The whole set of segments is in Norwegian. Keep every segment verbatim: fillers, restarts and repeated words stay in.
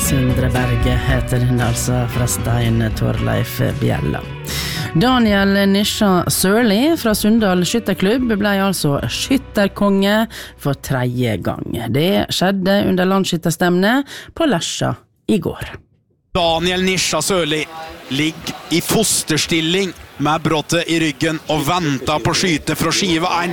Sindre Berge heter den altså fra Stein Torleif Bjella. Daniel Nisha Sørli fra Sunndal Skytterklubb ble altså skytterkonge for tredje gang. Det skjedde under landsskytterstevnet på Lesja i går. Daniel Nisha Sørli ligger i fosterstilling med brottet i ryggen og venter på skyte fra skive én.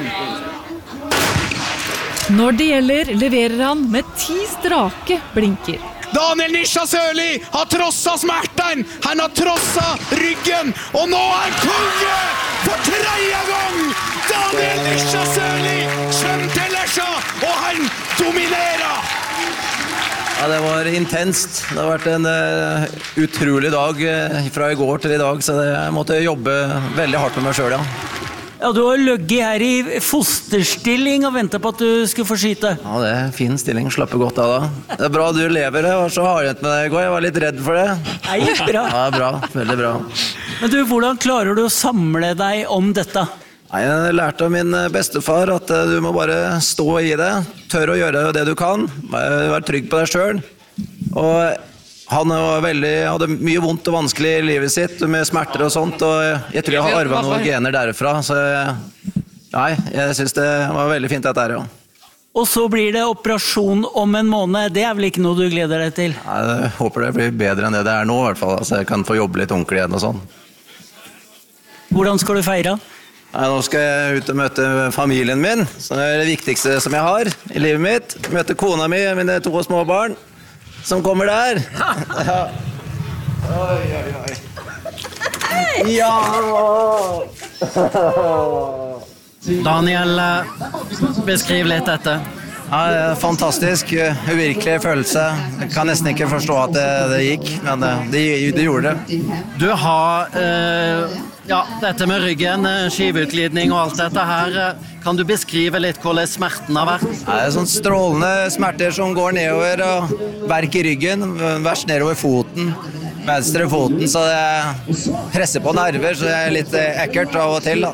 Når det gjelder, leverer han med ti strake blinker. Daniel Nisha Sørli har trosset smerten, han har trosset ryggen, og nå er han konge for tredje gang! Daniel Nisha Sørli kommer til Lesja, og han dominerer! Ja, det var intenst. Det har vært en uh, utrolig dag uh, fra i går til i dag, så det, jeg måtte jobbe veldig hardt med meg selv, ja. Ja, du har løgget her i fosterstilling og ventet på at du skulle få skyte. Ja, det er en fin stilling, slapper godt av da. Det er bra du lever, jeg var så hardhjent med deg i går, jeg var litt redd for det. Nei, bra. Ja, bra, veldig bra. Men du, hvordan klarer du å samle deg om dette? Nei, jeg lærte av min bestefar at uh, du må bare stå i det, tørre å gjøre det du kan, være trygg på deg selv. Og han var veldig, hadde mye vondt og vanskelig i livet sitt, med smerter og sånt, og jeg tror jeg har arvet noen gener derfra, så nei, jeg synes det var veldig fint dette her, ja. Og så blir det operasjon om en måned, det er vel ikke noe du gleder deg til? Nei, jeg håper det blir bedre enn det det er nå i hvert fall, så jeg kan få jobbe litt ordentlig igjen og sånn. Hvordan skal du feire? Nei, nå skal jeg ut og møte familien min, som er det viktigste som jeg har i livet mitt. Møte kona mi, mine to små barn, som kommer der. Ja. Oi, oi, oi. Ja! Daniel, beskriv litt dette. Ja, det er fantastisk, uvirkelig følelse. Jeg kan nesten ikke forstå at det, det gikk, men det, det gjorde det. Du har eh, ja, dette med ryggen, skiveutglidning og alt dette her. Kan du beskrive litt hvordan smerten har vært? Ja, det er sånn strålende smerter som går nedover, og verk i ryggen, verst nedover foten, venstre foten, så det presser på nerver, så det er litt ekkelt av og til da.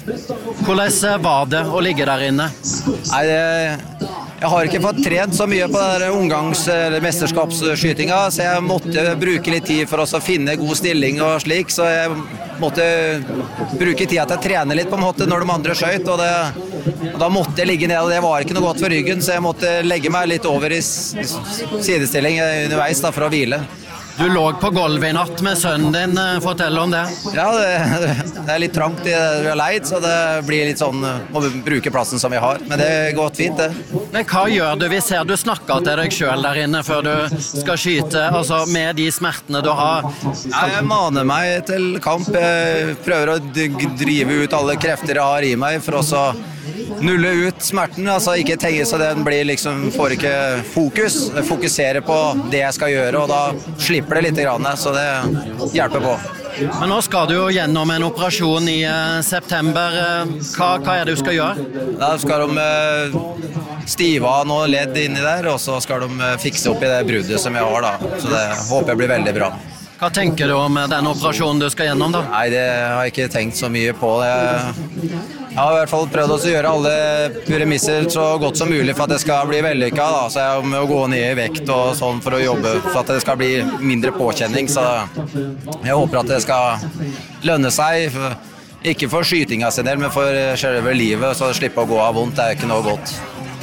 Hvordan var det å ligge der inne? Nei, det, jeg har ikke fått trent så mye på den omgangs- eller mesterskapsskytinga, så jeg måtte bruke litt tid for å finne god stilling og slik, så jeg måtte bruke tid til å trene litt på en måte når de andre skjøt, og, det, og da måtte jeg ligge ned, og det var ikke noe godt for ryggen, så jeg måtte legge meg litt over i sidestilling underveis da, for å hvile. Du lå på gulvet i natt med sønnen din, fortell om det. Ja, det, det er litt trangt i det vi har leid, så det blir litt sånn, må bruke plassen som vi har, men det går gått fint det. Men hva gjør du? Vi ser du snakker til deg selv der inne før du skal skyte, altså med de smertene du har. Ja, jeg maner meg til kamp, jeg prøver å drive ut alle krefter jeg har i meg for å nulle ut smerten, altså ikke tenke så den blir liksom, får ikke fokus, jeg fokuserer på det jeg skal gjøre, og da slipper det litt grann, så det hjelper på. Men nå skal du jo gjennom en operasjon i uh, september, hva, hva er det du skal gjøre? Da skal de uh, stive av noe ledd inni der, og så skal de uh, fikse opp i det bruddet som jeg har da, så det håper jeg blir veldig bra. Hva tenker du om den operasjonen du skal gjennom da? Nei, det har jeg ikke tenkt så mye på. Jeg, jeg har i hvert fall prøvd å gjøre alle premisser så godt som mulig for at det skal bli vellykket, da. Så jeg må gå ned i vekt og sånn for å jobbe, for at det skal bli mindre påkjenning. Så jeg håper at det skal lønne seg, ikke for skytinga sin del, men for selve livet, så slippe å gå av vondt, det er ikke noe godt.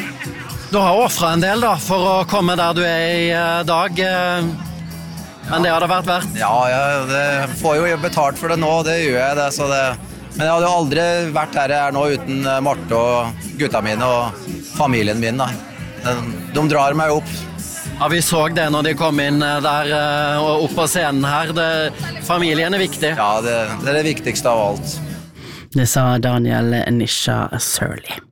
Du har offret en del da, for å komme der du er i dag. Men det har det vært verdt? Ja, jeg det får jo betalt for det nå, det gjør jeg det, så det. Men jeg hadde jo aldri vært her jeg er nå uten Marte og gutta mine og familien min. Da. De, de drar meg opp. Ja, vi så det når de kom inn der og opp på scenen her. Det, familien er viktig. Ja, det, det er det viktigste av alt. Det sa Daniel Nisha Sørli.